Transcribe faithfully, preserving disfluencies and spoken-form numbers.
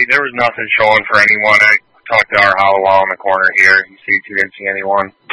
there was nothing showing for anyone. I talked to our Howell in the corner here. He said he didn't see anyone.